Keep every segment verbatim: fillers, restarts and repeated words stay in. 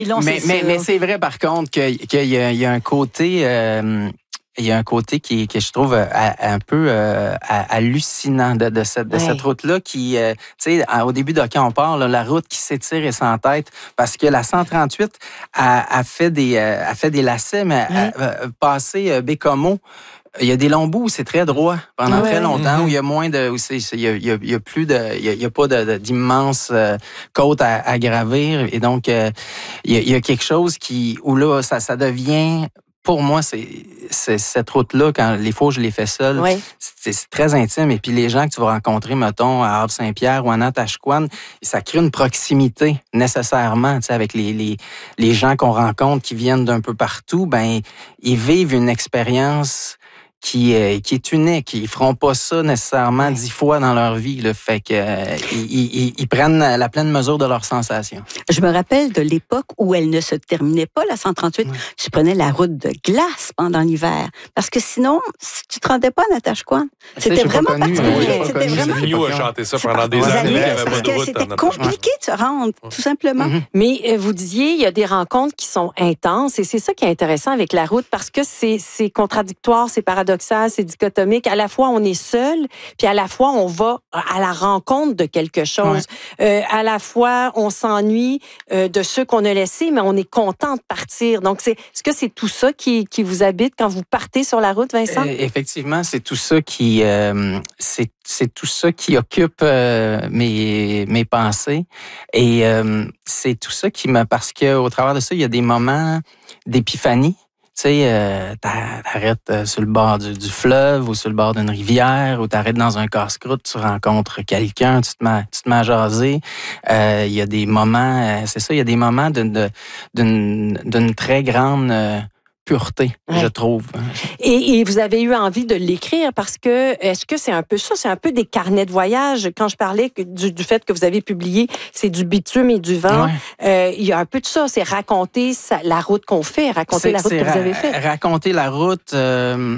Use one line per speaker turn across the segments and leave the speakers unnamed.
Long,
mais, mais, mais c'est vrai, par contre, qu'il qu'il y, a, il y a un côté... Euh, il y a un côté qui, que je trouve un peu euh, hallucinant de, de cette, de
ouais.
cette route-là qui, euh, tu sais, au début de quand on parle, là, la route qui s'étire et s'entête parce que la cent trente-huit a, a, fait, des, a fait des lacets, mais
oui.
a, a passé euh, Bécomo. Il y a des longs bouts où c'est très droit pendant
ouais,
très longtemps,
ouais.
où il y a moins de, où c'est, il y a, il y a, il y a plus de, il y a, il y a pas de, de, d'immenses euh, côtes à, à gravir, et donc euh, il, y a, il y a quelque chose qui, où là ça, ça devient, pour moi, c'est, c'est cette route-là, quand les fois où je l'ai fait seul,
oui.
c'est, c'est très intime. Et puis les gens que tu vas rencontrer, mettons, à Havre-Saint-Pierre ou à Natashquan, ça crée une proximité nécessairement, tu sais, avec les, les, les gens qu'on rencontre qui viennent d'un peu partout. Ben, ils vivent une expérience qui, euh, qui est unique. Ils feront pas ça nécessairement dix fois dans leur vie. Là. Fait que euh, ils, ils, ils prennent la pleine mesure de leurs sensations.
Je me rappelle de l'époque où elle ne se terminait pas, la cent trente-huit. Oui. Tu prenais la route de glace pendant l'hiver. Parce que sinon, si tu te rendais pas à Natashquan, c'était vraiment particulier.
C'était vraiment... Vigneault a chanté ça pendant des
années.
années. Il y avait
parce
pas de route
que c'était compliqué de se rendre, tout simplement.
Mm-hmm. Mais euh, vous disiez, il y a des rencontres qui sont intenses et c'est ça qui est intéressant avec la route parce que c'est, c'est contradictoire, c'est paradoxal. C'est dichotomique. À la fois, on est seul, puis à la fois, on va à la rencontre de quelque chose. Ouais. Euh, à la fois, on s'ennuie euh, de ceux qu'on a laissés, mais on est content de partir. Donc, c'est, est-ce que c'est tout ça qui, qui vous habite quand vous partez sur la route, Vincent?
Euh, effectivement, c'est tout ça qui, euh, c'est, c'est tout ça qui occupe euh, mes, mes pensées. Et euh, c'est tout ça qui m'a... Parce qu'au travers de ça, il y a des moments d'épiphanie. Tu sais, euh, t'arrêtes sur le bord du, du fleuve ou sur le bord d'une rivière ou t'arrêtes dans un casse-croûte, tu rencontres quelqu'un, tu te mets, tu te mets à jaser. Euh, il y a des moments, euh, c'est ça, il y a des moments d'une, d'une, d'une très grande euh, pureté, ouais. je trouve.
Et, et vous avez eu envie de l'écrire parce que, est-ce que c'est un peu ça? C'est un peu des carnets de voyage. Quand je parlais du, du fait que vous avez publié, c'est du bitume et du vent. Ouais. Euh, il y a un peu de ça. C'est raconter ça, la route qu'on fait, raconter c'est, la route que ra- vous avez faite.
Raconter la route... Euh...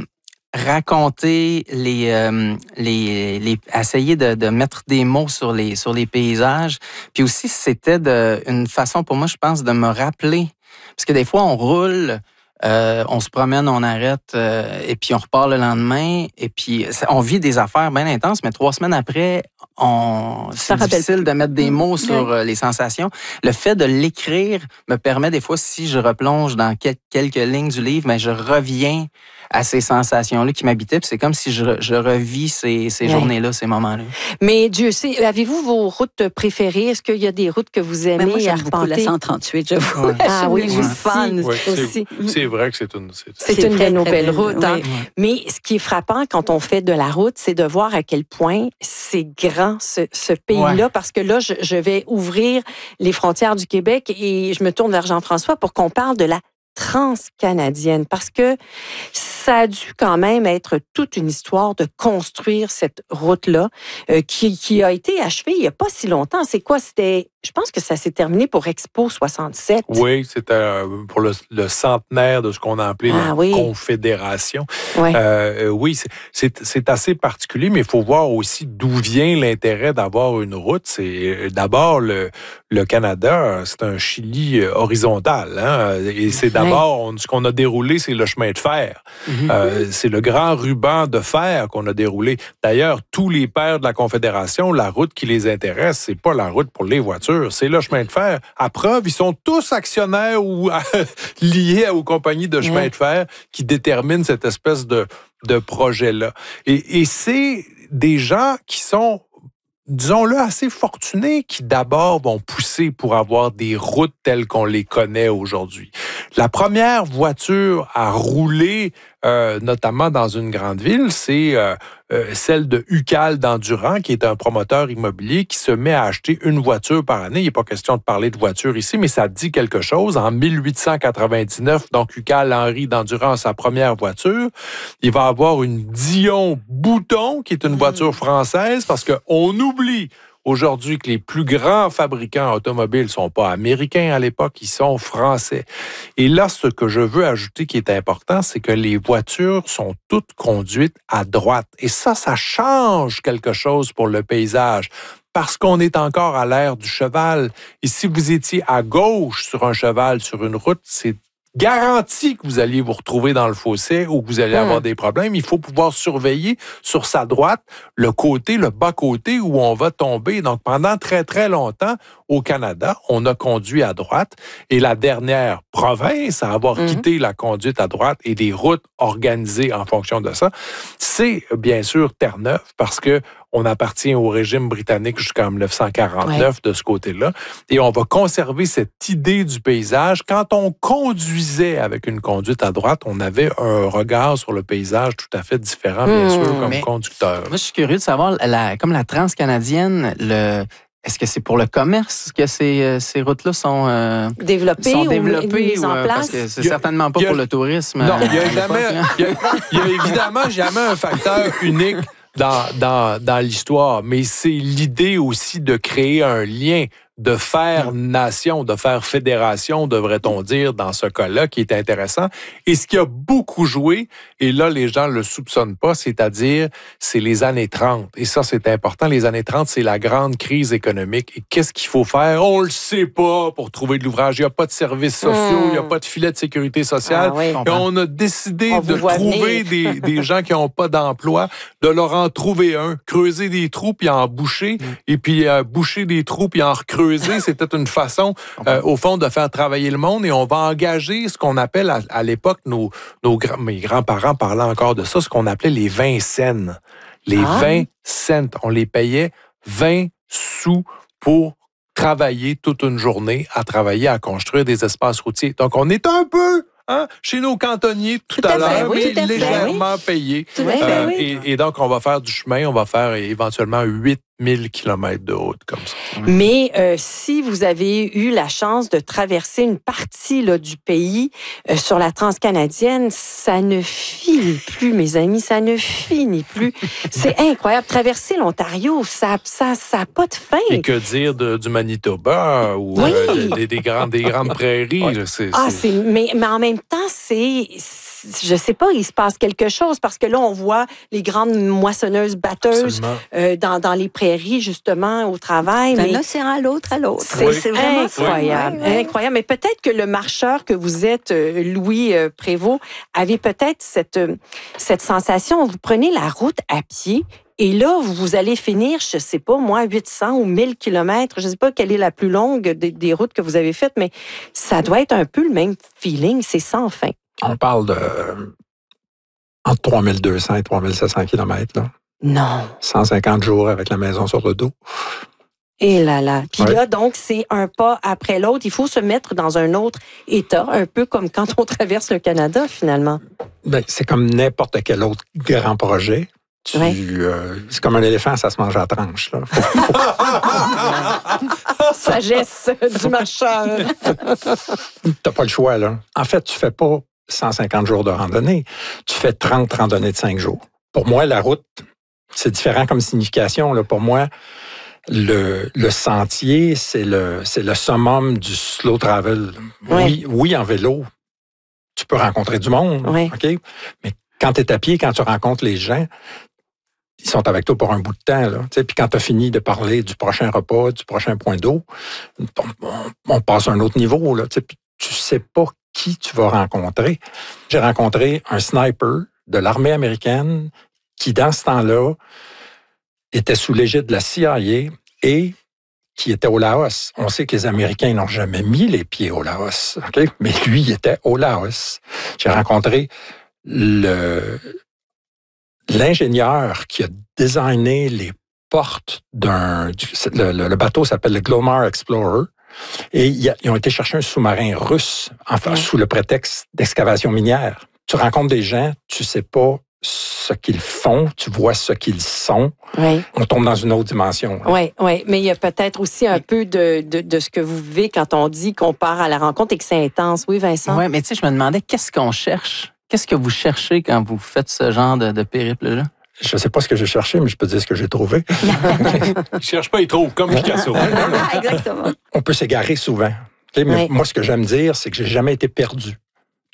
raconter les, euh, les, les essayer de, de mettre des mots sur les, sur les paysages. Puis aussi, c'était de, une façon pour moi, je pense, de me rappeler. Parce que des fois, on roule, euh, on se promène, on arrête, euh, et puis on repart le lendemain, et puis on vit des affaires bien intenses, mais trois semaines après, on, c'est difficile de mettre des mots sur oui. les sensations. Le fait de l'écrire me permet des fois, si je replonge dans quelques lignes du livre, mais je reviens à ces sensations-là qui m'habitaient. Puis c'est comme si je, je revis ces, ces oui. journées-là, ces moments-là.
Mais Dieu sait, avez-vous vos routes préférées? Est-ce qu'il y a des routes que vous aimez?
Ben moi, j'aime beaucoup la cent trente-huit, je vous.
Ouais. Ah oui,
je suis fan.
Ouais, c'est,
aussi.
c'est vrai que c'est une... C'est,
c'est, c'est une de nos belles routes. Oui. Hein? Oui. Mais ce qui est frappant quand on fait de la route, c'est de voir à quel point c'est grand, ce, ce pays-là, ouais. parce que là, je, je vais ouvrir les frontières du Québec et je me tourne vers Jean-François pour qu'on parle de la transcanadienne, parce que ça a dû quand même être toute une histoire de construire cette route-là euh, qui, qui a été achevée il n'y a pas si longtemps. C'est quoi? C'était, je pense que ça s'est terminé pour Expo soixante-sept.
Oui, c'était euh, pour le, le centenaire de ce qu'on a appelé ah, la oui. Confédération. Ouais. Euh, oui, c'est, c'est, c'est assez particulier, mais il faut voir aussi d'où vient l'intérêt d'avoir une route. C'est d'abord le, le Canada, c'est un Chili horizontal, hein, et c'est d'abord, on, ce qu'on a déroulé, c'est le chemin de fer. Mm-hmm. Euh, c'est le grand ruban de fer qu'on a déroulé. D'ailleurs, tous les pères de la Confédération, la route qui les intéresse, c'est pas la route pour les voitures, c'est le chemin de fer. À preuve, ils sont tous actionnaires ou liés aux compagnies de chemin ouais. de fer qui déterminent cette espèce de, de projet-là. Et, et c'est des gens qui sont, disons-le, assez fortunés qui d'abord vont pousser pour avoir des routes telles qu'on les connaît aujourd'hui. La première voiture à rouler, euh, notamment dans une grande ville, c'est euh, euh, celle de Ucal d'Endurant, qui est un promoteur immobilier qui se met à acheter une voiture par année. Il n'est pas question de parler de voiture ici, mais ça dit quelque chose. En dix-huit cent quatre-vingt-dix-neuf, donc Ucal Henry d'Endurant a sa première voiture. Il va avoir une Dion Bouton, qui est une voiture française, parce qu'on oublie aujourd'hui que les plus grands fabricants automobiles ne sont pas américains à l'époque, ils sont français. Et là, ce que je veux ajouter qui est important, c'est que les voitures sont toutes conduites à droite. Et ça, ça change quelque chose pour le paysage. parce qu'on est encore à l'ère du cheval. Et si vous étiez à gauche sur un cheval, sur une route, c'est garanti que vous alliez vous retrouver dans le fossé ou que vous allez mmh. avoir des problèmes. Il faut pouvoir surveiller sur sa droite le côté, le bas-côté où on va tomber. Donc, pendant très, très longtemps, au Canada, on a conduit à droite. Et la dernière province à avoir mmh. quitté la conduite à droite et des routes organisées en fonction de ça, c'est bien sûr Terre-Neuve, parce que on appartient au régime britannique jusqu'en dix-neuf cent quarante-neuf ouais. de ce côté-là. Et on va conserver cette idée du paysage. Quand on conduisait avec une conduite à droite, on avait un regard sur le paysage tout à fait différent, bien mmh. sûr, comme
Mais
conducteur.
Moi, je suis curieux de savoir, la, comme la transcanadienne, le... Est-ce que c'est pour le commerce que ces, ces routes-là sont, euh,
développées,
sont développées
ou mises en place?
Parce que c'est certainement pas
a,
pour le tourisme.
Non, il n'y a, a, a évidemment jamais un facteur unique dans, dans, dans l'histoire, mais c'est l'idée aussi de créer un lien, de faire nation, de faire fédération, devrait-on dire, dans ce cas-là, qui est intéressant. Et ce qui a beaucoup joué, et là, les gens ne le soupçonnent pas, c'est-à-dire, c'est les années trente. Et ça, c'est important. Les années trente, c'est la grande crise économique. Et qu'est-ce qu'il faut faire? On le sait pas pour trouver de l'ouvrage. Il n'y a pas de services sociaux, il mmh. n'y a pas de filet de sécurité sociale. Ah, oui. Et on a décidé on de trouver des, des gens qui n'ont pas d'emploi, de leur en trouver un, creuser des trous, puis en boucher, mmh. et puis euh, boucher des trous, puis en recreuser. C'était une façon, euh, au fond, de faire travailler le monde, et on va engager ce qu'on appelle, à, à l'époque, nos, nos grands, mes grands-parents parlaient encore de ça, ce qu'on appelait les vingt cents. Les ah. vingt cents, on les payait vingt sous pour travailler toute une journée, à travailler, à construire des espaces routiers. Donc, on est un peu... Hein, chez nos cantonniers tout, tout à, à l'heure, oui, mais légèrement fait, oui. payés. Euh, oui. et, et donc, on va faire du chemin, on va faire éventuellement huit mille kilomètres de route comme ça.
Mais euh, si vous avez eu la chance de traverser une partie là, du pays euh, sur la transcanadienne, ça ne finit plus, mes amis, ça ne finit plus. C'est incroyable. Traverser l'Ontario, ça n'a ça, ça pas de fin.
Et que dire de, du Manitoba ou oui. euh, des, des, grandes, des grandes prairies?
Oui.
C'est,
ah,
c'est...
c'est, mais, mais en même temps, c'est... je sais pas, il se passe quelque chose parce que là, on voit les grandes moissonneuses batteuses euh, dans, dans les prairies, justement, au travail.
D'un
mais
océan à l'autre, à l'autre.
C'est, oui. c'est vraiment incroyable. Oui, oui. incroyable. Mais peut-être que le marcheur que vous êtes, Louis Prévost, avait peut-être cette, cette sensation. Vous prenez la route à pied. Et là, vous allez finir, je ne sais pas, moi, huit cents ou mille kilomètres. Je ne sais pas quelle est la plus longue des, des routes que vous avez faites, mais ça doit être un peu le même feeling. C'est sans fin.
On parle de entre trois mille deux cents et trois mille sept cents kilomètres. Là.
Non.
cent cinquante jours avec la maison sur le dos.
Et là là. Puis ouais. là, donc, c'est un pas après l'autre. Il faut se mettre dans un autre état, un peu comme quand on traverse le Canada, finalement.
Bien, c'est comme n'importe quel autre grand projet. Tu, ouais. euh, c'est comme un éléphant, ça se mange à la tranche. Là.
Sagesse du marcheur.
T'as pas le choix, là. En fait, tu fais pas cent cinquante jours de randonnée. Tu fais trente randonnées de cinq jours. Pour moi, la route, c'est différent comme signification. Là. Pour moi, le, le sentier, c'est le, c'est le summum du slow travel. Ouais. Oui, oui, en vélo, tu peux rencontrer du monde, ouais. OK? Mais quand tu es à pied, quand tu rencontres les gens, ils sont avec toi pour un bout de temps. Là. Puis quand tu as fini de parler du prochain repas, du prochain point d'eau, on, on passe à un autre niveau. Là. Puis tu sais pas qui tu vas rencontrer. J'ai rencontré un sniper de l'armée américaine qui, dans ce temps-là, était sous l'égide de la C I A et qui était au Laos. On sait que les Américains n'ont jamais mis les pieds au Laos. Okay? Mais lui, il était au Laos. J'ai rencontré le... l'ingénieur qui a designé les portes d'un... Le, le, le bateau s'appelle le Glomar Explorer. Et ils ont été chercher un sous-marin russe enfin, ouais. sous le prétexte d'excavation minière. Tu rencontres des gens, tu sais pas ce qu'ils font, tu vois ce qu'ils sont. Oui. On tombe dans une autre dimension.
Oui, oui. Mais il y a peut-être aussi un oui. peu de, de, de ce que vous vivez quand on dit qu'on part à la rencontre et que c'est intense. Oui, Vincent?
Oui, mais tu sais, je me demandais, qu'est-ce qu'on cherche? Qu'est-ce que vous cherchez quand vous faites ce genre de, de périple-là?
Je ne sais pas ce que j'ai cherché, mais je peux dire ce que j'ai trouvé.
Il ne cherche pas, il trouve, comme Picasso.
Ah, exactement.
On peut s'égarer souvent. Okay? Mais oui. moi, ce que j'aime dire, c'est que j'ai jamais été perdu. Okay?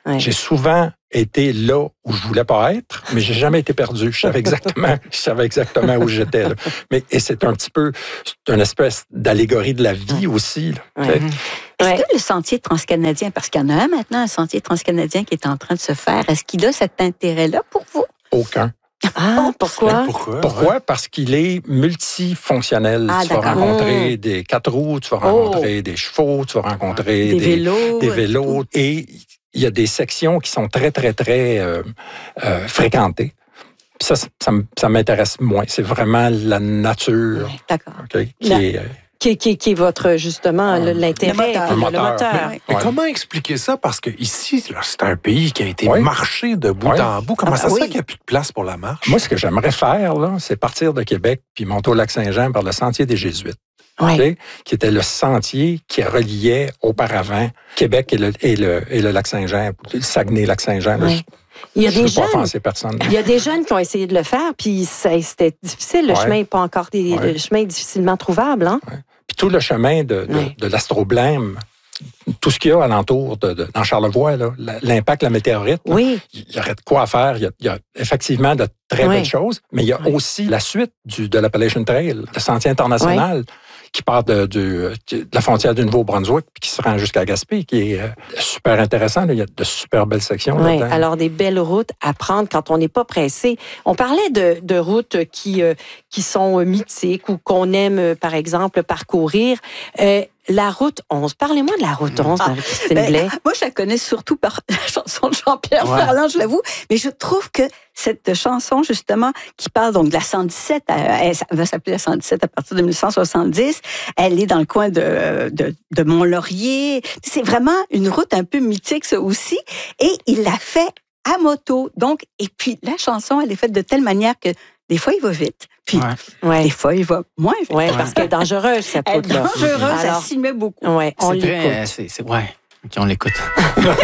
Ouais. J'ai souvent été là où je voulais pas être, mais j'ai jamais été perdu. Je savais exactement, je savais exactement où j'étais. Là. Mais et c'est un petit peu, c'est une espèce d'allégorie de la vie aussi. Là,
ouais. Est-ce ouais. que le sentier transcanadien, parce qu'il y en a un maintenant, un sentier transcanadien qui est en train de se faire, est-ce qu'il a cet intérêt-là pour vous?
Aucun.
Ah, pourquoi?
Pourquoi? Pourquoi? Ouais. Parce qu'il est multifonctionnel. Ah, tu vas rencontrer mmh. des quatre roues, tu vas rencontrer oh. des chevaux, tu vas rencontrer
des,
des
vélos.
Des vélos. Et il y a des sections qui sont très, très, très euh, euh, fréquentées. Puis ça, ça, ça m'intéresse moins. C'est vraiment la nature.
Oui, d'accord.
Okay, qui la... est...
Qui, qui, qui est votre, justement, un, l'intérêt,
le moteur.
Le moteur. Le moteur.
Mais, mais ouais. comment expliquer ça? Parce que ici, là, c'est un pays qui a été oui. marché de bout oui. en bout. Comment ah, ça se oui. fait qu'il n'y a plus de place pour la marche?
Moi, ce que j'aimerais faire, là, c'est partir de Québec puis monter au Lac-Saint-Jean par le sentier des Jésuites. Oui. Okay? Qui était le sentier qui reliait auparavant Québec et le, et le, et le Lac-Saint-Jean, le Saguenay-Lac-Saint-Jean.
Oui.
Là,
il y a
je
des
ne veux pas
jeunes,
offenser personne.
Il y a des jeunes qui ont essayé de le faire, puis ça, c'était difficile. Le ouais. chemin n'est pas encore des, ouais. le chemin est difficilement trouvable. Hein? Ouais.
Puis tout le chemin de, de, ouais. de l'astroblème, tout ce qu'il y a alentour de, de, dans Charlevoix, là, l'impact de la météorite,
oui.
là, il y aurait de quoi faire. Il y a, il y a effectivement de très oui. belles choses, mais il y a oui. aussi la suite du, de l'Appalachian Trail, le sentier international. Oui. qui part de, de, de la frontière du Nouveau-Brunswick puis qui se rend jusqu'à Gaspé, qui est euh, super intéressant. Là. Il y a de super belles sections
oui,
là-dedans.
Alors, des belles routes à prendre quand on n'est pas pressé. On parlait de, de routes qui, euh, qui sont mythiques ou qu'on aime, euh, par exemple, parcourir. Euh, La route onze. Parlez-moi de la route onze, ah, Marie-Christine ben, Blais.
Moi, je la connais surtout par la chanson de Jean-Pierre ouais. Ferland, je l'avoue. Mais je trouve que cette chanson, justement, qui parle donc de la cent dix-sept, elle va s'appeler la cent dix-sept à partir de mille neuf cent soixante-dix. Elle est dans le coin de, de, de Mont-Laurier. C'est vraiment une route un peu mythique, ça aussi. Et il l'a fait à moto. Donc, et puis, la chanson, elle est faite de telle manière que des fois, il va vite. Puis, ouais. des fois, il va moins vite.
Oui, parce qu'elle est dangereuse, cette route-là.
Elle est dangereuse, elle s'y met beaucoup.
Oui, on
c'est
l'écoute.
Très, c'est, c'est, ouais, OK, on l'écoute.